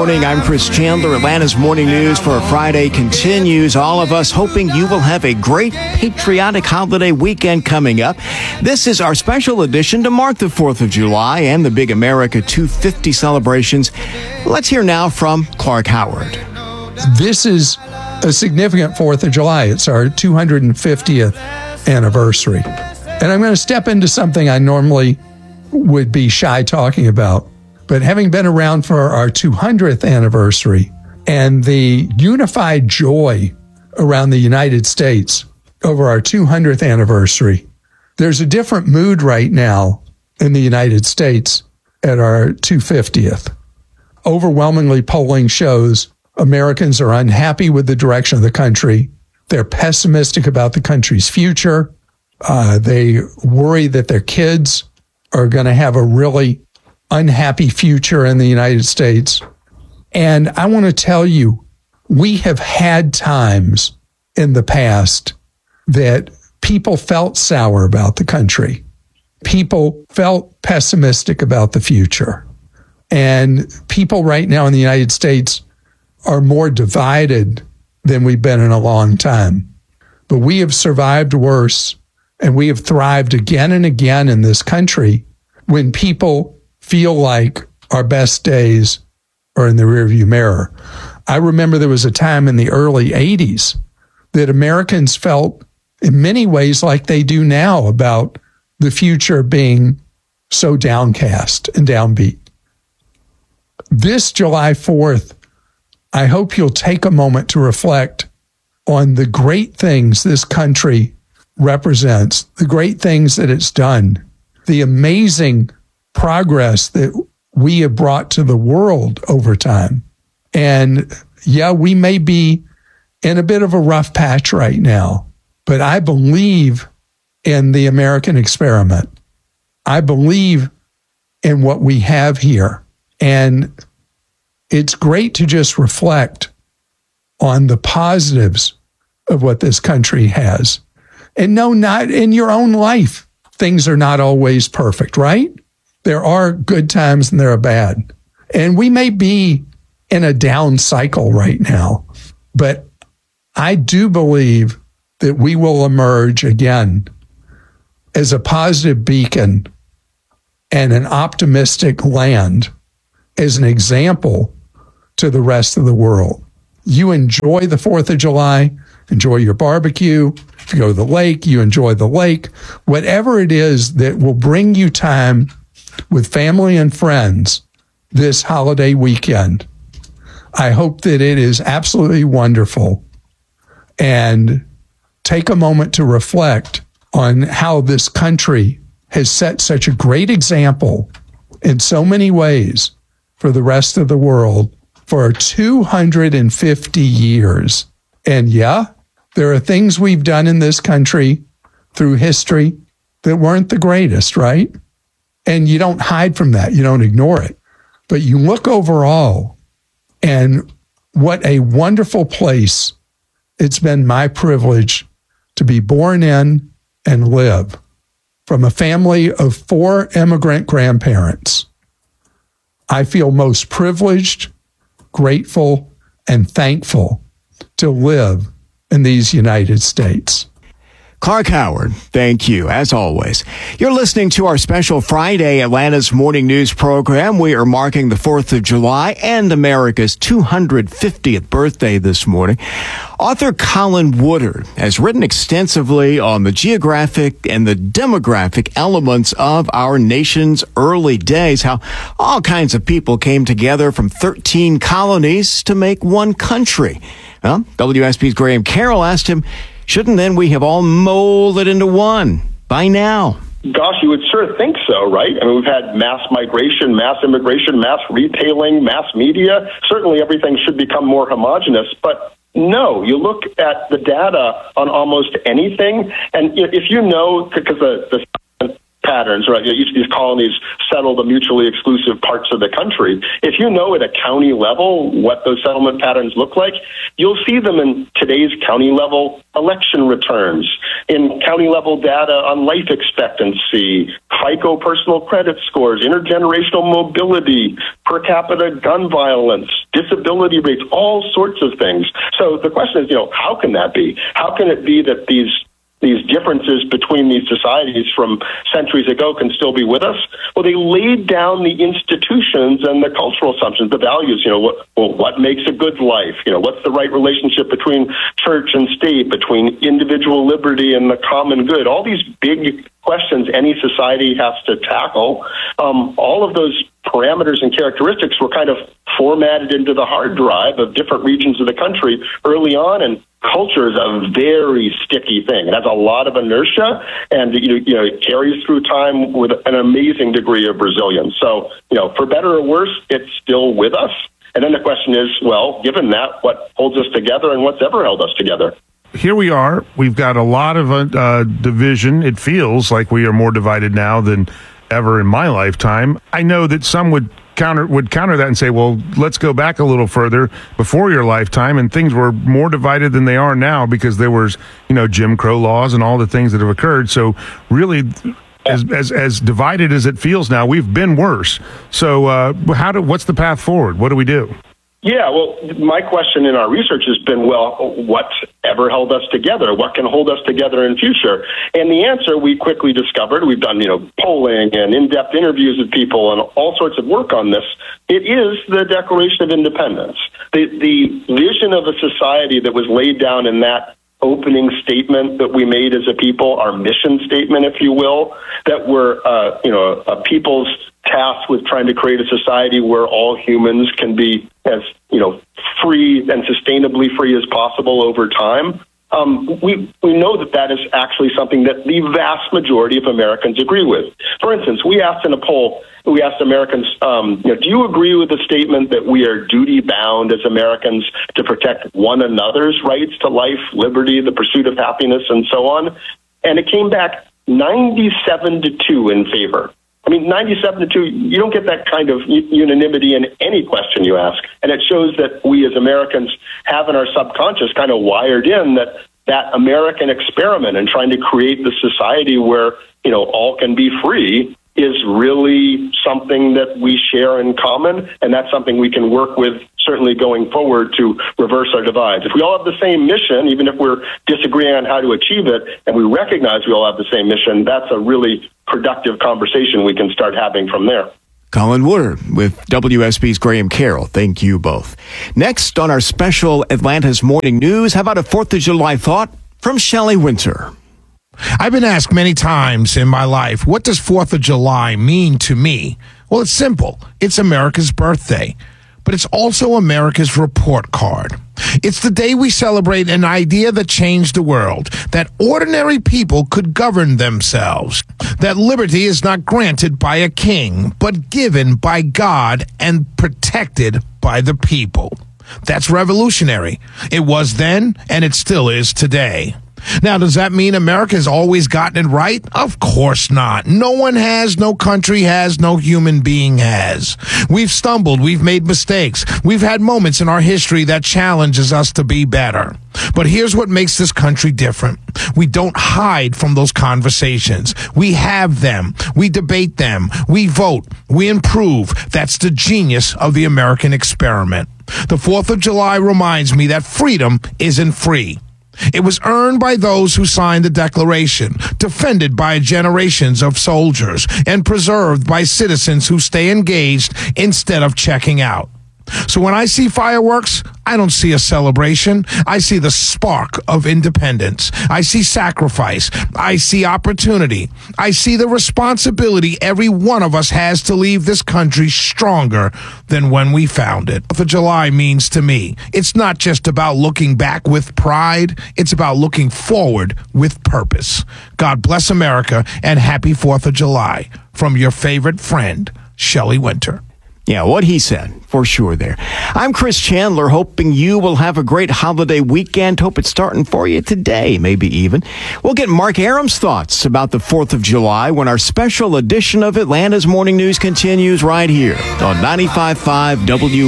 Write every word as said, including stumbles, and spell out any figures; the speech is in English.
morning. I'm Chris Chandler. Atlanta's Morning News for Friday continues. All of us hoping you will have a great patriotic holiday weekend coming up. This is our special edition to mark the fourth of July and the big America two fifty celebrations. Let's hear now from Clark Howard. This is a significant fourth of July. It's our two hundred fiftieth anniversary. And I'm going to step into something I normally would be shy talking about. But having been around for our two hundredth anniversary and the unified joy around the United States over our two hundredth anniversary, there's a different mood right now in the United States at our two hundred fiftieth. Overwhelmingly, polling shows Americans are unhappy with the direction of the country. They're pessimistic about the country's future. Uh, they worry that their kids are going to have a really unhappy future in the United States. And I want to tell you, we have had times in the past that people felt sour about the country. People felt pessimistic about the future. And people right now in the United States are more divided than we've been in a long time. But we have survived worse, and we have thrived again and again in this country when people feel like our best days are in the rearview mirror. I remember there was a time in the early eighties that Americans felt in many ways like they do now about the future being so downcast and downbeat. This July fourth, I hope you'll take a moment to reflect on the great things this country represents, the great things that it's done, the amazing progress that we have brought to the world over time. And yeah, we may be in a bit of a rough patch right now, but I believe in the American experiment. I believe in what we have here. And it's great to just reflect on the positives of what this country has. And no, not in your own life, things are not always perfect, right? There are good times and there are bad. And we may be in a down cycle right now, but I do believe that we will emerge again as a positive beacon and an optimistic land as an example to the rest of the world. You enjoy the fourth of July, enjoy your barbecue. If you go to the lake, you enjoy the lake. Whatever it is that will bring you time with family and friends this holiday weekend, I hope that it is absolutely wonderful. And take a moment to reflect on how this country has set such a great example in so many ways for the rest of the world for two hundred fifty years. And yeah, there are things we've done in this country through history that weren't the greatest, right? And you don't hide from that. You don't ignore it. But you look overall, and what a wonderful place it's been my privilege to be born in and live. From a family of four immigrant grandparents, I feel most privileged, grateful, and thankful to live in these United States. Clark Howard, thank you, as always. You're listening to our special Friday Atlanta's Morning News program. We are marking the fourth of July and America's two hundred fiftieth birthday this morning. Author Colin Woodard has written extensively on the geographic and the demographic elements of our nation's early days, how all kinds of people came together from thirteen colonies to make one country. Well, W S B's Graham Carroll asked him, shouldn't then we have all molded into one by now? Gosh, you would sure think so, right? I mean, we've had mass migration, mass immigration, mass retailing, mass media. Certainly everything should become more homogenous, but no, you look at the data on almost anything, and if you know, because the, the patterns, right? Each of these colonies settled the mutually exclusive parts of the country. If you know at a county level what those settlement patterns look like, you'll see them in today's county level election returns, in county level data on life expectancy, FICO personal credit scores, intergenerational mobility, per capita gun violence, disability rates, all sorts of things. So the question is, you know, how can that be? How can it be that these these differences between these societies from centuries ago can still be with us? Well, they laid down the institutions and the cultural assumptions, the values, you know, what, well, what makes a good life? You know, what's the right relationship between church and state, between individual liberty and the common good? All these big questions any society has to tackle. Um, all of those parameters and characteristics were kind of formatted into the hard drive of different regions of the country early on, and culture is a very sticky thing. It has a lot of inertia, and you know, you know, it carries through time with an amazing degree of resilience. So, you know, for better or worse, it's still with us. And then the question is, well, given that, what holds us together and what's ever held us together? Here we are. We've got a lot of uh, division. It feels like we are more divided now than ever in my lifetime. I know that some would counter would counter that and say, well, let's go back a little further before your lifetime, and things were more divided than they are now because there was, you know, Jim Crow laws and all the things that have occurred. So really, as as, as divided as it feels now, we've been worse. So uh, how do what's the path forward? What do we do? Yeah, well, my question in our research has been, well, what's ever held us together? What can hold us together in future? And the answer we quickly discovered, we've done, you know, polling and in-depth interviews with people and all sorts of work on this. It is the Declaration of Independence. The, the vision of a society that was laid down in that opening statement that we made as a people, our mission statement, if you will, that we're, uh, you know, a people's tasked with trying to create a society where all humans can be as, you know, free and sustainably free as possible over time. Um, we we know that that is actually something that the vast majority of Americans agree with. For instance, we asked in a poll, we asked Americans, um, you know, do you agree with the statement that we are duty-bound as Americans to protect one another's rights to life, liberty, the pursuit of happiness, and so on? And it came back ninety-seven to two in favor. I mean, ninety-seven to two, you don't get that kind of unanimity in any question you ask. And it shows that we as Americans have in our subconscious kind of wired in that that American experiment in trying to create the society where, you know, all can be free is really something that we share in common. And that's something we can work with certainly going forward to reverse our divides. If we all have the same mission, even if we're disagreeing on how to achieve it, and we recognize we all have the same mission, that's a really productive conversation we can start having from there. Colin Woodard with W S B's Graham Carroll. Thank you both. Next on our special Atlanta's Morning News, how about a fourth of July thought from Shelley Winter? I've been asked many times in my life, what does fourth of July mean to me? Well, it's simple. It's America's birthday, but it's also America's report card. It's the day we celebrate an idea that changed the world, that ordinary people could govern themselves, that liberty is not granted by a king, but given by God and protected by the people. That's revolutionary. It was then, and it still is today. Now, does that mean America has always gotten it right? Of course not. No one has, no country has, no human being has. We've stumbled, we've made mistakes. We've had moments in our history that challenges us to be better. But here's what makes this country different. We don't hide from those conversations. We have them. We debate them. We vote. We improve. That's the genius of the American experiment. The fourth of July reminds me that freedom isn't free. It was earned by those who signed the Declaration, defended by generations of soldiers, and preserved by citizens who stay engaged instead of checking out. So when I see fireworks, I don't see a celebration. I see the spark of independence. I see sacrifice. I see opportunity. I see the responsibility every one of us has to leave this country stronger than when we found it. fourth of July means to me, it's not just about looking back with pride. It's about looking forward with purpose. God bless America and happy fourth of July from your favorite friend, Shelley Winter. Yeah, what he said, for sure there. I'm Chris Chandler, hoping you will have a great holiday weekend. Hope it's starting for you today, maybe even. We'll get Mark Aram's thoughts about the fourth of July when our special edition of Atlanta's Morning News continues right here on ninety-five point five W